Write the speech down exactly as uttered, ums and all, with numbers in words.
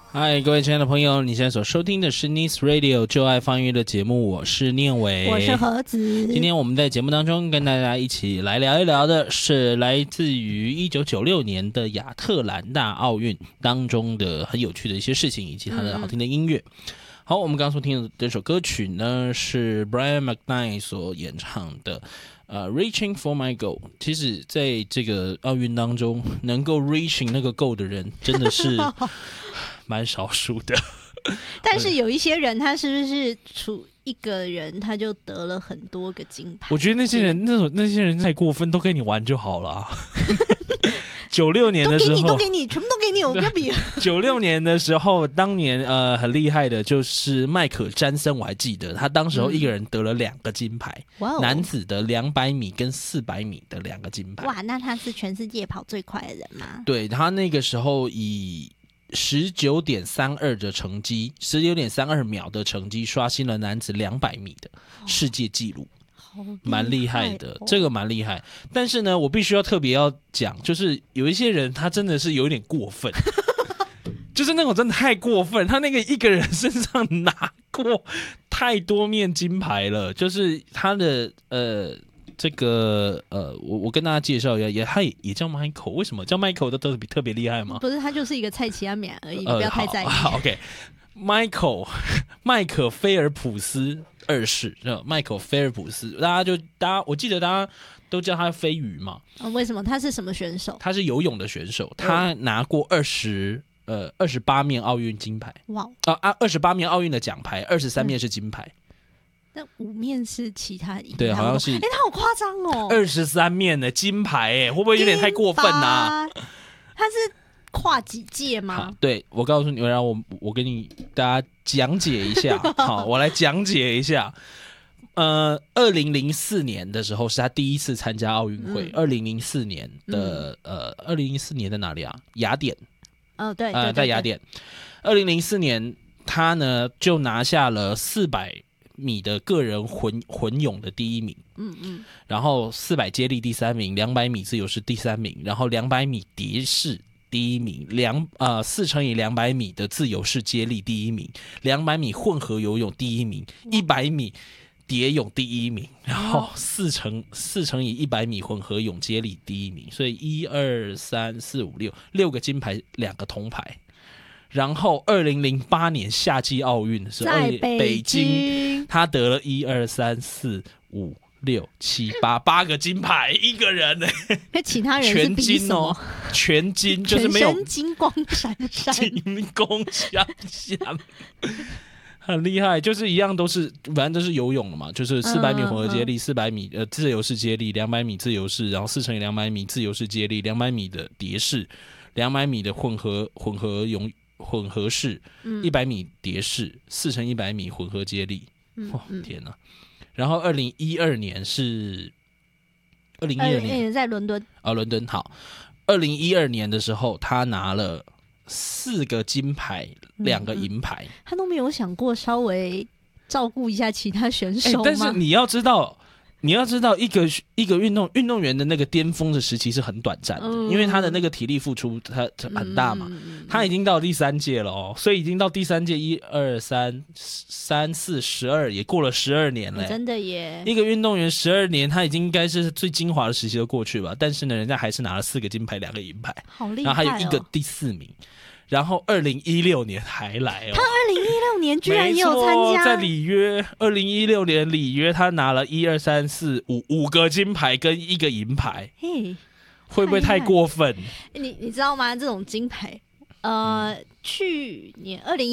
嗨，各位亲爱的朋友，你现在所收听的是 Nice Radio 就爱放音乐的节目，我是念伟， 我是盒子。 今天我们在节目当中跟大家一起来聊一聊的是来自于一九九六年的亚特兰大奥运当中的很有趣的一些事情，以及它的好听的音乐。嗯、好，我们刚刚所听的这首歌曲呢，是 Brian McKnight 所演唱的。呃、uh, ，Reaching for my goal， 其实在这个奥运当中，能够 reaching 那个 goal 的人，真的是蛮少数的。 但是有一些人，他是不是出一个人他就得了很多个金牌？ 我觉得那些人，那种那些人太过分，都跟你玩就好了。九六年的时候， 都给你，都给你，全部都给你，我不要比。 九六年的时候，当年呃很厉害的就是迈克·詹森，我还记得他当时候一个人得了两个金牌，嗯、男子的两百米跟四百米的两个金牌。 哇，那他是全世界跑最快的人吗？ 对，他那个时候以十九点三二的成绩，十九点三二秒的成绩，刷新了男子两百米的世界纪录。蛮厉害的，哦、这个蛮厉害。但是呢，我必须要特别要讲，就是有一些人他真的是有点过分，就是那种真的太过分。他那个一个人身上拿过太多面金牌了，就是他的呃这个呃，我我跟大家介绍一下，也他也也叫 Michael， 为什么叫 Michael 的特别特别厉害吗？ 不是，他就是一个蔡奇阿米而已，你不要太在意。 呃、好, 好 ，OK，Michael 麦可菲尔普斯。二世，迈克·菲尔普斯，大家就大家，我记得大家都叫他飞鱼嘛。 嗯、为什么？他是什么选手？ 他是游泳的选手，他拿过二十呃二十八面奥运金牌。哇啊啊！二十八面奥运的奖牌，二十三面是金牌。 那、嗯、五面是其他赢？ 对，好像是。 哎、欸，他好夸张哦！ 二十三面的金牌，哎，会不会有点太过分啊？ 他是跨几届吗？ 对，我告诉你，然后我我跟你大家讲解一下。好，我来讲解一下。呃，二零零四年的时候是他第一次参加奥运会。二零零四年的、嗯、呃，二零零四年在哪里啊？雅典。 哦，对， 呃，在雅典。二零零四年，他呢就拿下了四百米的个人混混泳的第一名。嗯嗯。然后四百接力第三名，两百米自由式第三名，然后两百米蝶式第一名，两呃四乘以两百米的自由式接力第一名，两百米混合游泳第一名，一百米蝶泳第一名，然后四乘四乘以一百米混合泳接力第一名，所以一二三四五六六个金牌，两个铜牌。然后二零零八年夏季奥运的时候， 在北京， 北京他得了一二三四五。六七八八个金牌，一个人呢、欸？ 那其他人是比什么？全金哦， 全金就是没有全身金光闪闪， 金光闪闪，很厉害。就是一样都是，反正都是游泳的嘛，就是四百米混合接力，四百米呃自由式接力，两百米自由式，然后四乘以两百米自由式接力，两百米的蝶式，两百米的混合混合泳混合式，一百米蝶式，四乘一百米混合接力。哦，天哪！然后二零一二年是二零一二年在伦敦哦，伦敦好。二零一二年的时候，他拿了四个金牌，两个银牌、嗯。 他都没有想过稍微照顾一下其他选手吗？ 但是你要知道，你要知道一个一个运动运动员的那个巅峰的时期是很短暂的、嗯，因为他的那个体力付出他很大嘛、嗯。他已经到第三届了哦，所以已经到第三届，一二三三四十二，也过了十二年了、欸。 真的耶！ 一个运动员十二年，他已经应该是最精华的时期都过去吧。但是呢，人家还是拿了四个金牌，两个银牌， 好厉害、哦！ 然后还有一个第四名。然后二零一六年还来哦， 他二零一六年居然也有参加， 在里约。二零一六年里约，他拿了一二三四五五个金牌跟一个银牌，嘿，会不会太过分？ 你你知道吗？这种金牌，呃，嗯、去年二零。